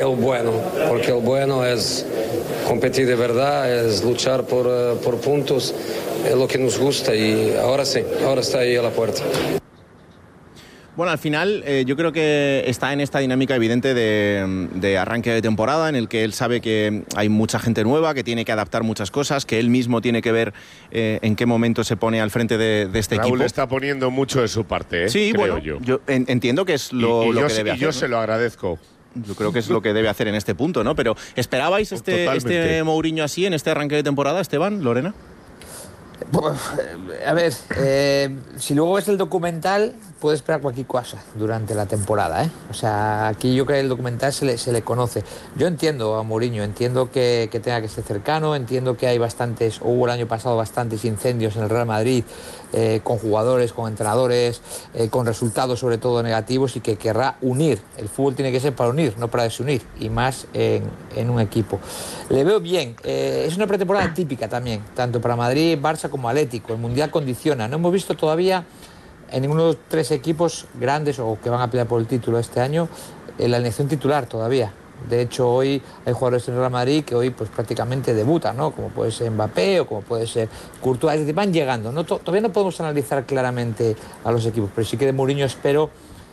el bueno, porque el bueno es competir de verdad, es luchar por puntos, es lo que nos gusta y ahora sí, ahora está ahí a la puerta. Bueno, al final yo creo que está en esta dinámica evidente de arranque de temporada en el que él sabe que hay mucha gente nueva, que tiene que adaptar muchas cosas, que él mismo tiene que ver en qué momento se pone al frente de este equipo. Raúl está poniendo mucho de su parte, sí, creo bueno, yo entiendo que es lo que debe hacer. Y yo se lo agradezco. Yo creo que es lo que debe hacer en este punto, ¿no? Pero ¿esperabais este Mourinho así en este arranque de temporada, Esteban, Lorena? A ver, si luego ves el documental, puedes esperar cualquier cosa durante la temporada, ¿eh? O sea, aquí yo creo que el documental se le conoce. Yo entiendo a Mourinho, entiendo que tenga que ser cercano, entiendo que hay hubo el año pasado bastantes incendios en el Real Madrid, con jugadores, con entrenadores, con resultados sobre todo negativos y que querrá unir. El fútbol tiene que ser para unir, no para desunir, y más en un equipo. Le veo bien, es una pretemporada típica también, tanto para Madrid, Barça como Atlético. El Mundial condiciona, no hemos visto todavía en ninguno de los tres equipos grandes o que van a pelear por el título este año la alineación titular todavía. De hecho, hoy hay jugadores en Real Madrid que hoy pues prácticamente debutan, ¿no? Como puede ser Mbappé o como puede ser Courtois. Es decir, van llegando, ¿no? Todavía no podemos analizar claramente a los equipos, pero sí que de Mourinho espero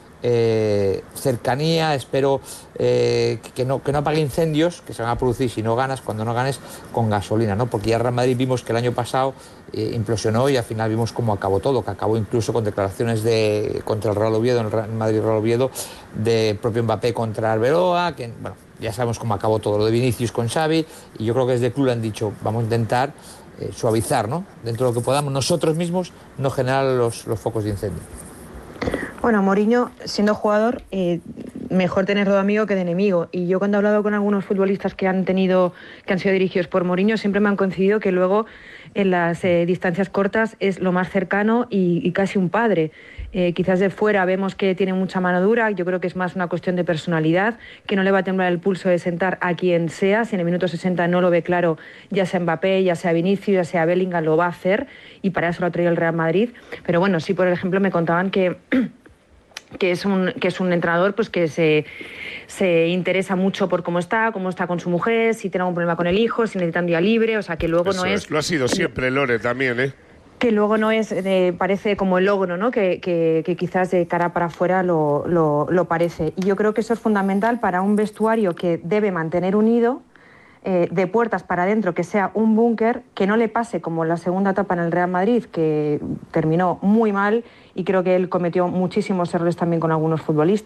cercanía, espero que no apague incendios que se van a producir si no ganas, cuando no ganes, con gasolina, ¿no? Porque ya Real Madrid vimos que el año pasado implosionó y al final vimos cómo acabó todo, que acabó incluso con declaraciones contra el Real Oviedo, en el Real Madrid Real Oviedo, de propio Mbappé contra Arbeloa, que bueno, ya sabemos cómo acabó todo, lo de Vinicius con Xavi, y yo creo que desde el club han dicho, vamos a intentar suavizar, ¿no? Dentro de lo que podamos nosotros mismos, no generar los focos de incendio. Bueno, Mourinho, siendo jugador, mejor tenerlo de amigo que de enemigo. Y yo cuando he hablado con algunos futbolistas que han sido dirigidos por Mourinho, siempre me han coincidido que luego en las distancias cortas es lo más cercano y casi un padre. Quizás de fuera vemos que tiene mucha mano dura, yo creo que es más una cuestión de personalidad, que no le va a temblar el pulso de sentar a quien sea, si en el minuto 60 no lo ve claro, ya sea Mbappé, ya sea Vinicius, ya sea Bellingham, lo va a hacer, y para eso lo ha traído el Real Madrid. Pero bueno, sí, por ejemplo, me contaban que es un entrenador pues que se interesa mucho por cómo está con su mujer, si tiene algún problema con el hijo, si necesita un día libre, o sea que luego eso no es... Lo ha sido siempre Lore también, ¿eh? Que luego no es, parece como el logro, ¿no? Que quizás de cara para afuera lo parece. Y yo creo que eso es fundamental para un vestuario que debe mantener unido, de puertas para adentro, que sea un búnker, que no le pase como la segunda etapa en el Real Madrid, que terminó muy mal, y creo que él cometió muchísimos errores también con algunos futbolistas.